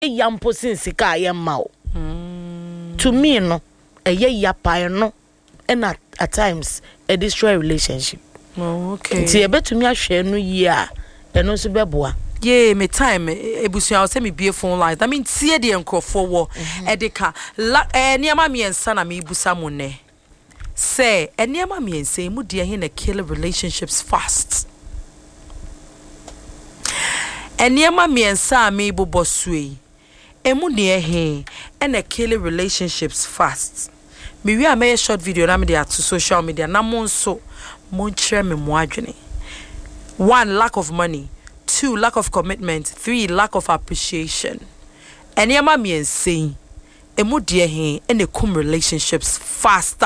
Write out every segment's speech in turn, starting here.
yampo sika yemma o to me no yapa no and at times a destroy relationship. Oh, okay. Ti ebetumi ahwe no yi a eno so beboa. Yeah, me time ebusia o se me bie phone lines. I mean tie de enkrofo wo edeka niam me ensa na me busa mo ne. Say niam me ensa mu de he na kill relationships fast. Niam me ensa me bobosue. Emu ne he na kill relationships fast. Me wi am short video na me dey to social media na mo nso mo nkyere me mo adwene. 1, lack of money. 2, lack of commitment. 3, lack of appreciation. And yama me insane. Emu die he ene kum relationships faster.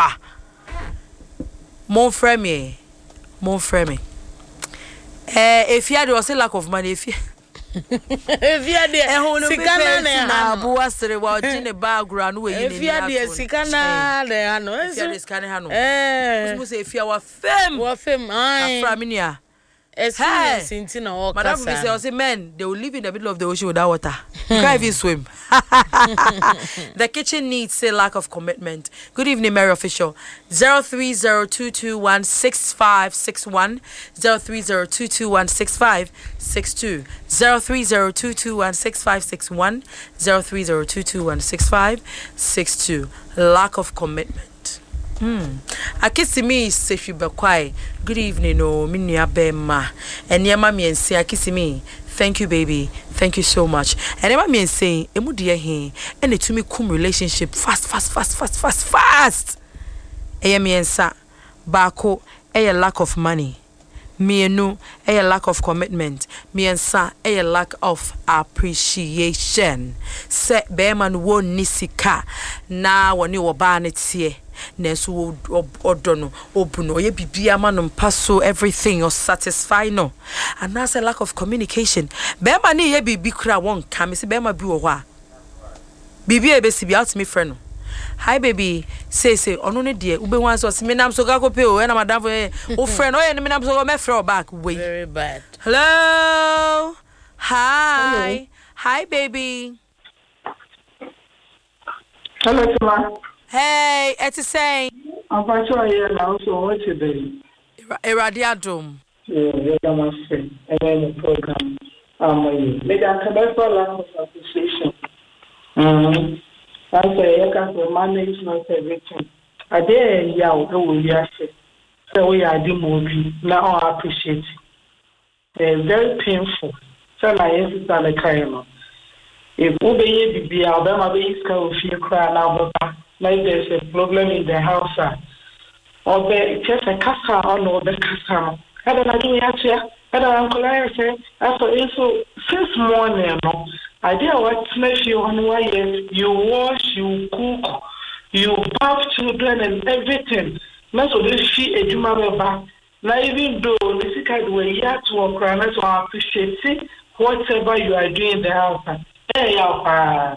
Mon frère me. If you had was a lack of money, if you had the sikana na bu asere wa jine background we if you had the sikana de ano if you had the sikana hano we say if you are fame aframinia experience into all madam we say men they will live in the middle of the ocean without water. You can't even swim. The kitchen needs a lack of commitment. Good evening, Mary Official. 03022166561 03022166562 03022166561 03022166562. Lack of commitment. Akisimi Sefibakwai. Good evening, no minia bema. And yama me and say Akisimi. Thank you, baby. Thank you so much. And yama me and say emu dia he and it to me kum relationship fast. Eyami ensa bako a lack of money. Me no a lack of commitment. Me ensa a lack of appreciation. Se beman wo nisika na woni wo ba ne tie. Nesu odono obuno ye bibia manum paso everything or satisfy no. And that's a lack of communication. Bema ni ye bibi kra won ka me se bema bi wo ho a. Bibi e be si bi out me friend no. Hi baby, say ono ne de ube wan so me nam so ga ko pe o na madam for o friend o ye me nam so go me friend back wait. Very bad. Hello. Hi. Hello. Hi baby. Hello Tuma. Hey, it's saying I'm sure you now so what today. Iradiadum. Yeah, I'm saying the program. Maybe I can better lack of appreciation. I say you can manage not everything. I dare ya will be say. So we are the movie. Now I appreciate it. Very painful. So my sister like Kayama. If Ube be Alabama be school feel cry now, like there's a problem in the house, or just a casa or the casa. I don't know, I don't uncle I say, after so since morning, I did what makes you on why you wash, you cook, you bath children and everything. Not so this she a Jumaba. Now, even though this is kind of way you have to work around, so I appreciate whatever you are doing in the house. Hey,